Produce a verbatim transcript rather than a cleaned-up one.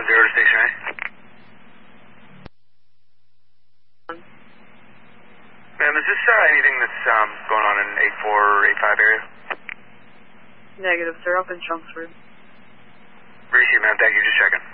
zero to station A. Ma'am, is this uh, anything that's um, going on in eight four or eight five area? Negative, sir. Up in Chelmsford. Appreciate it, ma'am. Thank you. Just checking.